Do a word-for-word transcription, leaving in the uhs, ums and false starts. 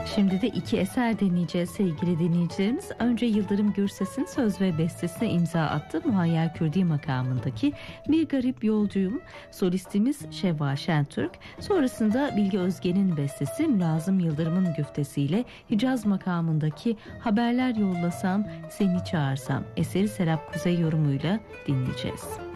Şimdi de iki eser dinleyeceğiz sevgili dinleyicilerimiz. Önce Yıldırım Gürses'in söz ve bestesine imza attı Muhayyer Kürdi makamındaki Bir Garip Yolcuyum. Solistimiz Şevva Şentürk. Sonrasında Bilge Özgen'in bestesi Mülazım Yıldırım'ın güftesiyle Hicaz makamındaki Haberler Yollasam Seni Çağırsam eseri Serap Kuzey yorumuyla dinleyeceğiz.